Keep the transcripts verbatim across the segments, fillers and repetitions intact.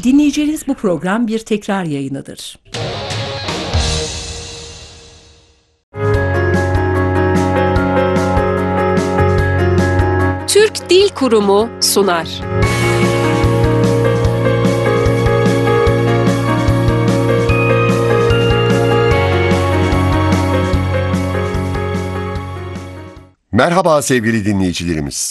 Dinleyeceğiniz bu program bir tekrar yayınıdır. Türk Dil Kurumu sunar. Merhaba sevgili dinleyicilerimiz.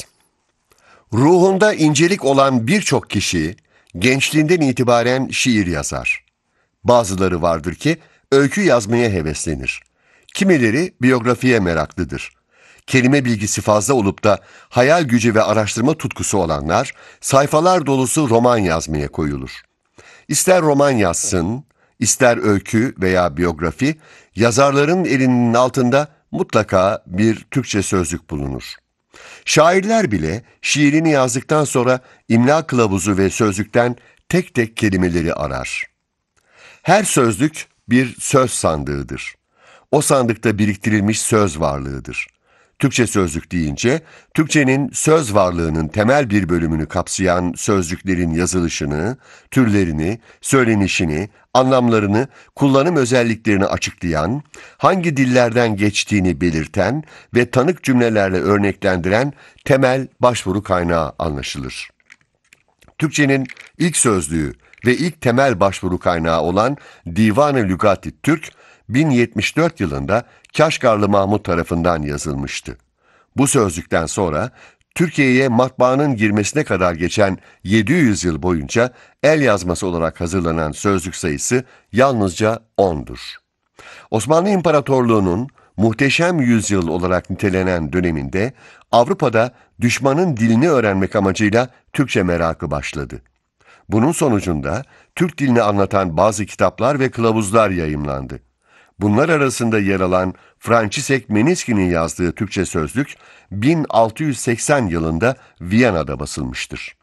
Ruhunda incelik olan birçok kişi gençliğinden itibaren şiir yazar. Bazıları vardır ki öykü yazmaya heveslenir. Kimileri biyografiye meraklıdır. Kelime bilgisi fazla olup da hayal gücü ve araştırma tutkusu olanlar sayfalar dolusu roman yazmaya koyulur. İster roman yazsın, ister öykü veya biyografi, yazarların elinin altında mutlaka bir Türkçe sözlük bulunur. Şairler bile şiirini yazdıktan sonra imla kılavuzu ve sözlükten tek tek kelimeleri arar. Her sözlük bir söz sandığıdır. O sandıkta biriktirilmiş söz varlığıdır. Türkçe sözlük deyince, Türkçenin söz varlığının temel bir bölümünü kapsayan sözcüklerin yazılışını, türlerini, söylenişini, anlamlarını, kullanım özelliklerini açıklayan, hangi dillerden geçtiğini belirten ve tanık cümlelerle örneklendiren temel başvuru kaynağı anlaşılır. Türkçenin ilk sözlüğü ve ilk temel başvuru kaynağı olan Divan-ı Lügat-i Türk, bin yetmiş dört yılında Kaşgarlı Mahmud tarafından yazılmıştı. Bu sözlükten sonra Türkiye'ye matbaanın girmesine kadar geçen yedi yüz yıl boyunca el yazması olarak hazırlanan sözlük sayısı yalnızca ondur. Osmanlı İmparatorluğu'nun muhteşem yüzyıl olarak nitelenen döneminde Avrupa'da düşmanın dilini öğrenmek amacıyla Türkçe merakı başladı. Bunun sonucunda Türk dilini anlatan bazı kitaplar ve kılavuzlar yayımlandı. Bunlar arasında yer alan Franciszek Meniski'nin yazdığı Türkçe sözlük bin altı yüz seksen yılında Viyana'da basılmıştır.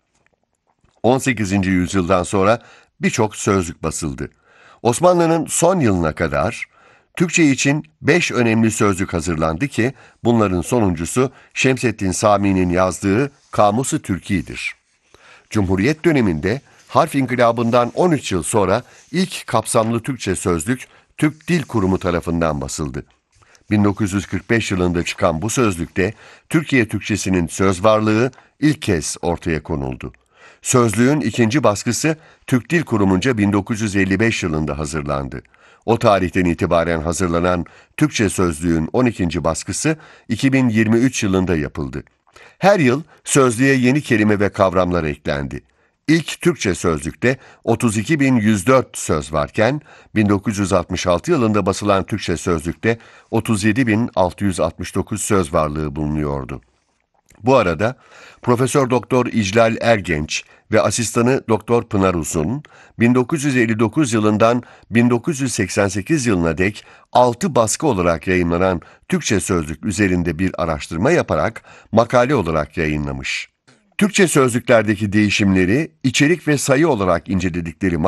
on sekizinci yüzyıldan sonra birçok sözlük basıldı. Osmanlı'nın son yılına kadar Türkçe için beş önemli sözlük hazırlandı ki bunların sonuncusu Şemseddin Sami'nin yazdığı Kamus-ı Türki'dir. Cumhuriyet döneminde harf inkılabından on üç yıl sonra ilk kapsamlı Türkçe sözlük Türk Dil Kurumu tarafından basıldı. bin dokuz yüz kırk beş yılında çıkan bu sözlükte Türkiye Türkçesinin söz varlığı ilk kez ortaya konuldu. Sözlüğün ikinci baskısı Türk Dil Kurumunca bin dokuz yüz elli beş yılında hazırlandı. O tarihten itibaren hazırlanan Türkçe sözlüğün on ikinci baskısı iki bin yirmi üç yılında yapıldı. Her yıl sözlüğe yeni kelime ve kavramlar eklendi. İlk Türkçe sözlükte otuz iki bin yüz dört söz varken bin dokuz yüz altmış altı yılında basılan Türkçe sözlükte otuz yedi bin altı yüz altmış dokuz söz varlığı bulunuyordu. Bu arada Profesör Doktor İclal Ergenç ve asistanı Doktor Pınar Uzun, bin dokuz yüz elli dokuz yılından bin dokuz yüz seksen sekiz yılına dek altı baskı olarak yayınlanan Türkçe sözlük üzerinde bir araştırma yaparak makale olarak yayınlamış. Türkçe sözlüklerdeki değişimleri içerik ve sayı olarak inceledikleri